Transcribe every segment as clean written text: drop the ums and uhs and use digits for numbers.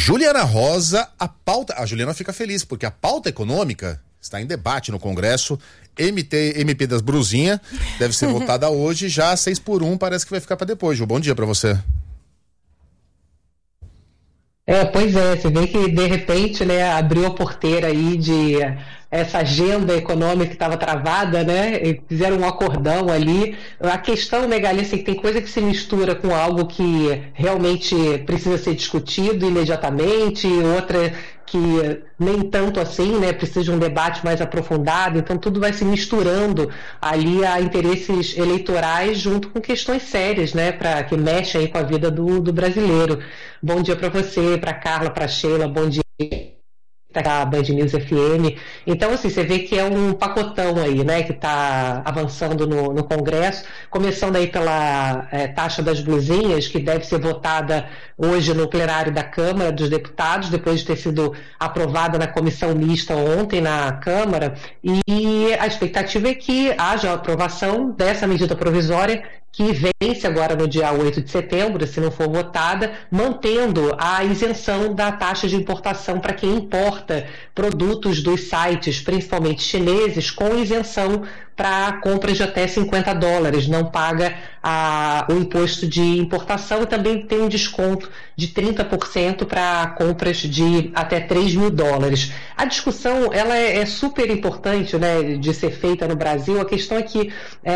Juliana Rosa, a Juliana fica feliz, porque a pauta econômica está em debate no Congresso. MP das Bruzinhas deve ser votada hoje, já 6-1, parece que vai ficar para depois. Ju, bom dia para você. Pois é, você vê que de repente, né, abriu a porteira aí de essa agenda econômica que estava travada, né, e fizeram um acordão ali. A questão, né, Galícia, é que tem coisa que se mistura com algo que realmente precisa ser discutido imediatamente, outra que nem tanto assim, né, precisa de um debate mais aprofundado, então tudo vai se misturando ali a interesses eleitorais junto com questões sérias, né, que mexem aí com a vida do brasileiro. Bom dia para você, para Carla, para Sheila, bom dia da Band News FM. Então, assim, você vê que é um pacotão aí, né, que está avançando no Congresso, começando aí pela taxa das blusinhas, que deve ser votada hoje no plenário da Câmara dos Deputados, depois de ter sido aprovada na comissão mista ontem na Câmara, e a expectativa é que haja a aprovação dessa medida provisória que vence agora no dia 8 de setembro, se não for votada, mantendo a isenção da taxa de importação para quem importa produtos dos sites, principalmente chineses, com isenção para compras de até $50, não paga o imposto de importação e também tem um desconto de 30% para compras de até $3.000. A discussão ela é super importante, né, de ser feita no Brasil. A questão é que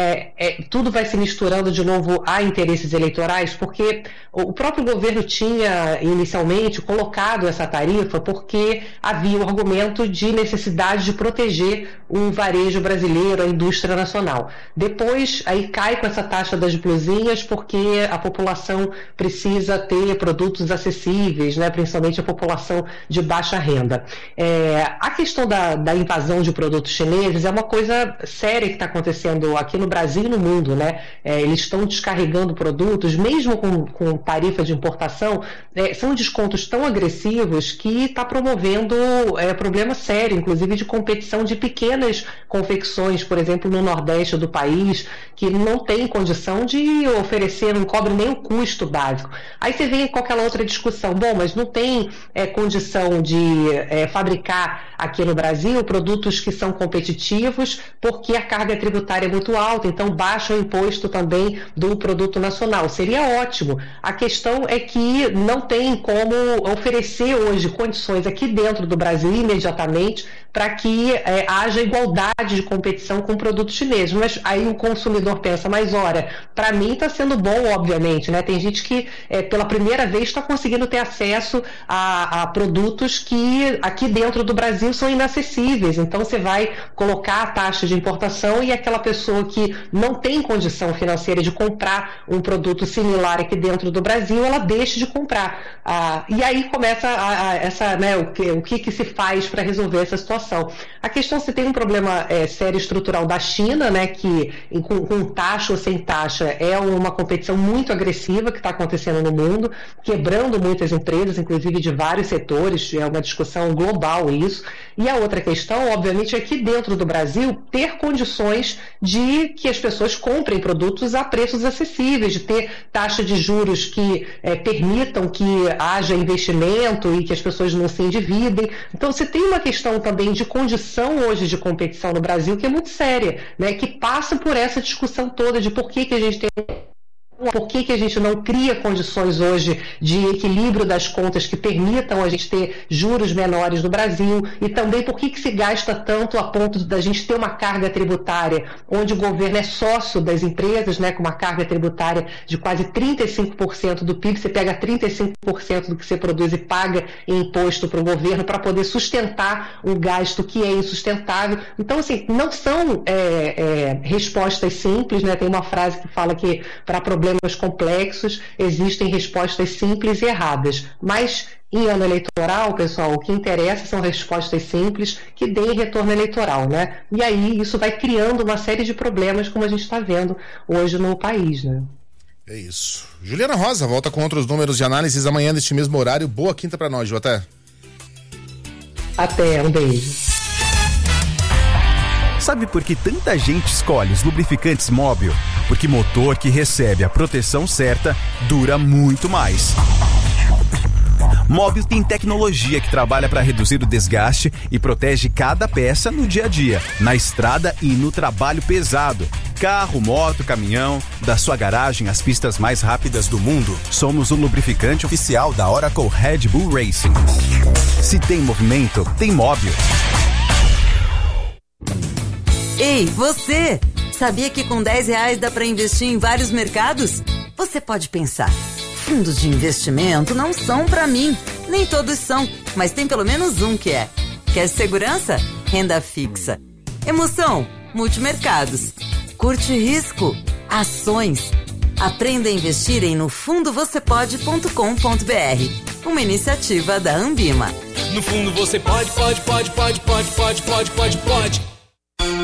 tudo vai se misturando de novo a interesses eleitorais, porque o próprio governo tinha inicialmente colocado essa tarifa porque havia o argumento de necessidade de proteger o varejo brasileiro, a indústria nacional. Depois, aí cai com essa taxa das blusinhas porque a população precisa ter produtos acessíveis, né, principalmente a população de baixa renda. A questão da invasão de produtos chineses é uma coisa séria que está acontecendo aqui no Brasil e no mundo, né? Eles estão descarregando produtos, mesmo com tarifa de importação, são descontos tão agressivos que está promovendo problema sério, inclusive de competição de pequenas confecções, por exemplo, no Nordeste do país, que não tem condição de oferecer, não cobre nem o custo básico. Aí você vem com aquela outra discussão, bom, mas não tem condição de fabricar aqui no Brasil produtos que são competitivos porque a carga tributária é muito alta, então baixa o imposto também do produto nacional. Seria ótimo. A questão é que não tem como oferecer hoje condições aqui dentro do Brasil imediatamente para que haja igualdade de competição com produtos chineses. Mas aí o consumidor pensa, mas olha, para mim está sendo bom, obviamente, né? Tem gente que pela primeira vez está conseguindo ter acesso a produtos que aqui dentro do Brasil são inacessíveis. Então você vai colocar a taxa de importação e aquela pessoa que não tem condição financeira de comprar um produto similar aqui dentro do Brasil, ela deixa de comprar. E aí começa o que se faz para resolver essa situação. A questão é se tem um problema sério estrutural da China, né, que com taxa ou sem taxa é uma competição muito agressiva que está acontecendo no mundo, quebrando muitas empresas, inclusive de vários setores, é uma discussão global isso. E a outra questão, obviamente, é que dentro do Brasil ter condições de que as pessoas comprem produtos a preços acessíveis, de ter taxa de juros que permitam que haja investimento e que as pessoas não se endividem. Então você tem uma questão também de condição hoje de competição no Brasil que é muito séria, né, que passa por essa discussão toda de por que a gente tem... Por que a gente não cria condições hoje de equilíbrio das contas que permitam a gente ter juros menores no Brasil, e também por que se gasta tanto a ponto da gente ter uma carga tributária onde o governo é sócio das empresas, né, com uma carga tributária de quase 35% do PIB, você pega 35% do que você produz e paga em imposto para o governo para poder sustentar um gasto que é insustentável. Então, assim, não são respostas simples, né? Tem uma frase que fala que para problemas complexos existem respostas simples e erradas, mas em ano eleitoral, pessoal, o que interessa são respostas simples que deem retorno eleitoral, né? E aí isso vai criando uma série de problemas como a gente está vendo hoje no país, né? É isso. Juliana Rosa volta com outros números de análises amanhã neste mesmo horário. Boa quinta para nós, Ju. Até, um beijo. Sabe por que tanta gente escolhe os lubrificantes Móbil? Porque motor que recebe a proteção certa dura muito mais. Móbil tem tecnologia que trabalha para reduzir o desgaste e protege cada peça no dia a dia, na estrada e no trabalho pesado. Carro, moto, caminhão, da sua garagem às pistas mais rápidas do mundo, somos o lubrificante oficial da Oracle Red Bull Racing. Se tem movimento, tem Móbil. Ei, você! Sabia que com R$10 dá para investir em vários mercados? Você pode pensar, fundos de investimento não são para mim. Nem todos são, mas tem pelo menos um que é. Quer segurança? Renda fixa. Emoção? Multimercados. Curte risco? Ações. Aprenda a investir em nofundovocepode.com.br. Uma iniciativa da Ambima. No fundo você pode.